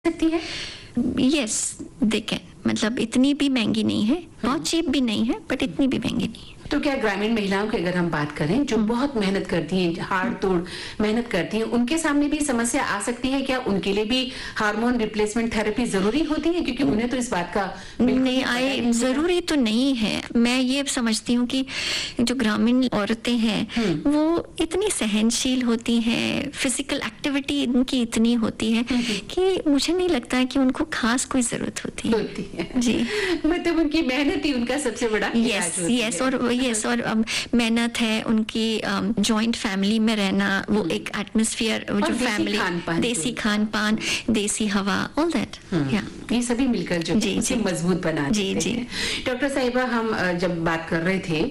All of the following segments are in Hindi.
सकती है? यस दे कैन, मतलब इतनी भी महंगी नहीं है, बहुत चीप भी नहीं है, बट इतनी भी महंगी नहीं है। तो क्या ग्रामीण महिलाओं की अगर हम बात करें जो बहुत मेहनत करती हैं, हाड़ तोड़ मेहनत करती हैं, उनके सामने भी समस्या आ सकती है? क्या उनके लिए भी हार्मोन रिप्लेसमेंट थेरेपी जरूरी होती है? क्योंकि उन्हें तो इस बात का नहीं, जरूरी तो नहीं है। मैं ये समझती हूँ कि जो ग्रामीण औरतें हैं वो इतनी सहनशील होती हैं, फिजिकल एक्टिविटी इनकी इतनी होती है कि मुझे नहीं लगता है कि उनको खास कोई जरूरत होती है जी। मतलब उनकी मेहनत ही उनका सबसे बड़ा यस और मेहनत है उनकी, जॉइंट फैमिली में रहना, वो एक एटमॉस्फेयर, जो फैमिली, देसी खान पान, देसी हवा, ऑल दैट, ये सभी मिलकर जो उसे मजबूत बना देते हैं। डॉक्टर साहिबा, हम जब बात कर रहे थे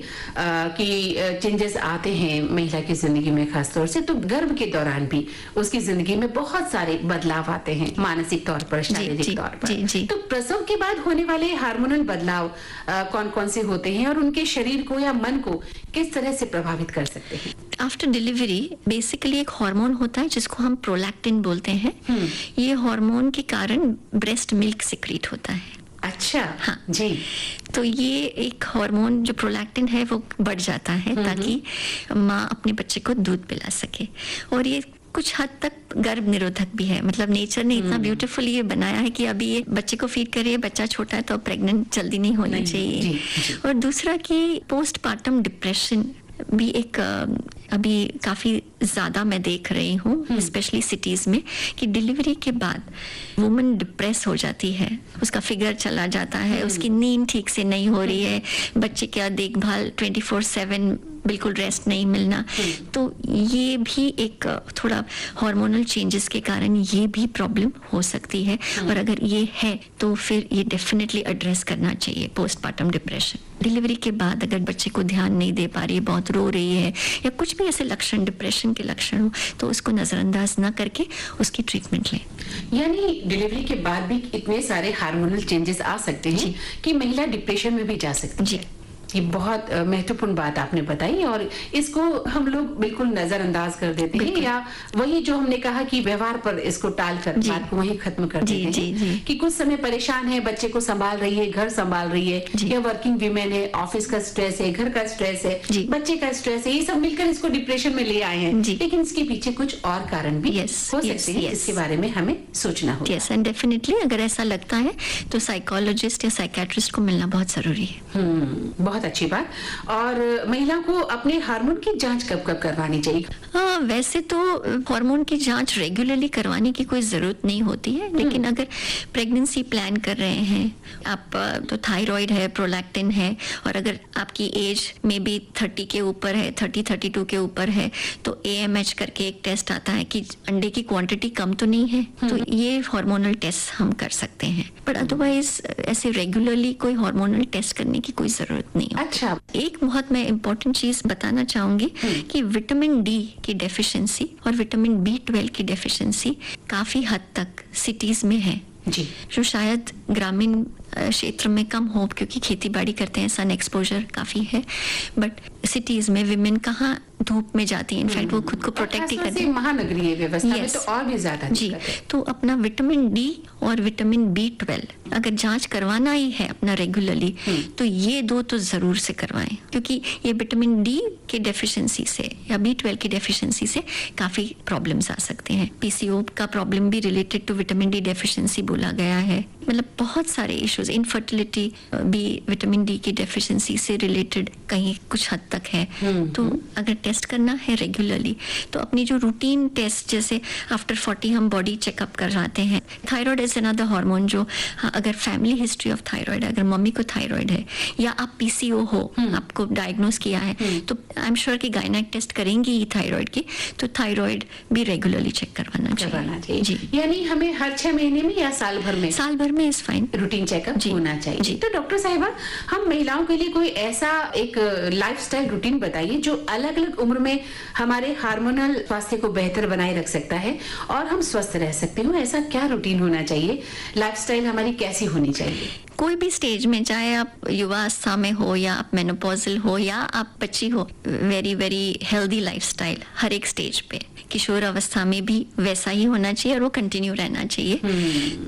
कि चेंजेस आते हैं महिला की जिंदगी में खासतौर से, तो गर्भ के दौरान भी उसकी जिंदगी में बहुत सारे बदलाव आते हैं, मानसिक तौर पर, शारीरिक तौर पर। तो प्रसव के बाद होने वाले हार्मोनल बदलाव कौन कौन से होते हैं और उनके शरीर को या मन को किस तरह से प्रभावित कर सकते हैं? आफ्टर डिलीवरी बेसिकली एक हार्मोन होता है जिसको हम प्रोलैक्टिन बोलते हैं। ये हार्मोन के कारण ब्रेस्ट मिल्क सिक्रीट होता है। अच्छा, हाँ जी। तो ये एक हार्मोन जो प्रोलैक्टिन है वो बढ़ जाता है ताकि माँ अपने बच्चे को दूध पिला सके, और ये कुछ हद तक गर्भ निरोधक भी है। मतलब नेचर ने इतना ब्यूटीफुल ये बनाया है कि अभी ये बच्चे को फीड करे, बच्चा छोटा है तो प्रेग्नेंट जल्दी नहीं होनी चाहिए। जी। और दूसरा कि पोस्टपार्टम डिप्रेशन भी एक अभी काफी ज्यादा मैं देख रही हूँ, स्पेशली सिटीज में, कि डिलीवरी के बाद वुमन डिप्रेस हो जाती है, उसका फिगर चला जाता है, उसकी नींद ठीक से नहीं हो रही है, बच्चे का देखभाल 24/7, बिल्कुल रेस्ट नहीं मिलना। तो ये भी एक थोड़ा हार्मोनल चेंजेस के कारण ये भी प्रॉब्लम हो सकती है, और अगर ये है तो फिर ये डेफिनेटली एड्रेस करना चाहिए, पोस्टपार्टम डिप्रेशन। डिलीवरी के बाद अगर बच्चे को ध्यान नहीं दे पा रही है, बहुत रो रही है, या कुछ भी ऐसे लक्षण, डिप्रेशन के लक्षण हो, तो उसको नजरअंदाज ना करके उसकी ट्रीटमेंट लें। यानी डिलीवरी के बाद भी इतने सारे हार्मोनल चेंजेस आ सकते हैं कि महिला डिप्रेशन में भी जा सकती है। ये बहुत महत्वपूर्ण बात आपने बताई, और इसको हम लोग बिल्कुल नजरअंदाज कर देते हैं, या वही जो हमने कहा कि व्यवहार पर इसको टाल कर बात को वहीं खत्म कर देते हैं कि कुछ समय परेशान है, बच्चे को संभाल रही है, घर संभाल रही है, या वर्किंग वीमेन है, ऑफिस का स्ट्रेस है, घर का स्ट्रेस है, बच्चे का स्ट्रेस है, ये सब मिलकर इसको डिप्रेशन में ले आए हैं। लेकिन इसके पीछे कुछ और कारण भी हो सकते हैं, इसके बारे में हमें सोचना होगा। यस, एंड डेफिनेटली अगर ऐसा लगता है तो साइकोलॉजिस्ट या साइकियाट्रिस्ट को मिलना बहुत जरूरी है। बहुत अच्छी बात। और महिला को अपने हार्मोन की जांच कब कब करवानी चाहिए? वैसे तो हार्मोन की जांच रेगुलरली करवाने की कोई जरूरत नहीं होती है, लेकिन अगर प्रेगनेंसी प्लान कर रहे हैं आप, तो थायराइड है, प्रोलैक्टिन है, और अगर आपकी एज में भी 30 के ऊपर है, 30-32 के ऊपर है, तो AMH करके एक टेस्ट आता है कि अंडे की क्वांटिटी कम तो नहीं है, तो ये हार्मोनल टेस्ट हम कर सकते हैं। बट अदरवाइज ऐसे रेगुलरली कोई हार्मोनल टेस्ट करने की कोई जरूरत नहीं है। अच्छा, एक बहुत मैं इम्पोर्टेंट चीज बताना चाहूंगी कि विटामिन डी की डेफिशिएंसी और विटामिन B12 की डेफिशिएंसी काफी हद तक सिटीज में है जी, जो शायद ग्रामीण क्षेत्र में कम हो, क्योंकि खेती बाड़ी करते हैं, सन एक्सपोजर काफी है। बट सिटीज में विमेन कहाँ धूप में जाती है, इनफैक्ट वो खुद को प्रोटेक्ट ही करती है, महानगरीय व्यवस्था में तो और भी ज्यादा जी। तो अपना विटामिन डी और विटामिन B12 अगर जांच करवाना ही है अपना रेगुलरली, तो ये दो तो जरूर से करवाएं, क्योंकि ये विटामिन डी के डेफिशिएंसी से या B12 की डेफिशिएंसी से काफी प्रॉब्लम्स आ सकते हैं। PCO का प्रॉब्लम भी related to vitamin D deficiency बोला गया है। मतलब बहुत सारे इश्यूज, इनफर्टिलिटी भी विटामिन डी की डेफिशिएंसी से रिलेटेड कहीं कुछ हद तक है। तो अगर टेस्ट करना है रेगुलरली, तो अपनी जो रूटीन टेस्ट, जैसे आफ्टर 40 हम बॉडी चेकअप करवाते हैं। थायराइड इज अनदर हार्मोन जो, अगर फैमिली हिस्ट्री ऑफ थायराइड, अगर मम्मी को थायराइड है या आप PCO हो, आपको डायग्नोस किया है, तो आई एम श्योर कि गायनेक टेस्ट करेंगी ही थायराइड की, तो थायराइड भी रेगुलरली चेक करवाना चाहिए जी। यानी हमें हर 6 महीने में या साल भर में? साल भर में इज फाइन, रूटीन चेकअप होना चाहिए। तो डॉक्टर साहिबा, हम महिलाओं के लिए कोई ऐसा एक लाइफस्टाइल रूटीन बताइए जो अलग अलग उम्र में हमारे हार्मोनल स्वास्थ्य को बेहतर बनाए रख सकता है और हम स्वस्थ रह सकते हो। ऐसा क्या रूटीन होना चाहिए? लाइफस्टाइल हमारी कैसी होनी चाहिए? कोई भी स्टेज में, चाहे आप युवावस्था में हो या आप मेनोपॉजल हो या आप बच्ची हो, वेरी वेरी हेल्दी लाइफस्टाइल हर एक स्टेज पे, किशोर अवस्था में भी वैसा ही होना चाहिए और वो कंटिन्यू रहना चाहिए।